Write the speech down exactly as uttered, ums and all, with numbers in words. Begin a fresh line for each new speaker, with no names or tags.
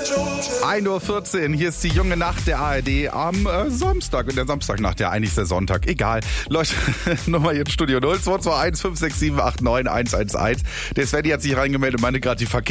ein Uhr vierzehn, hier ist die junge Nacht der A R D am äh, Samstag. Und der Samstagnacht, ja, eigentlich ist der Sonntag. Egal. Leute, Nummer hier im Studio null zwei zwei eins fünf sechs sieben acht neun eins eins eins. Der Svenny hat sich reingemeldet, meine gerade die Verkehr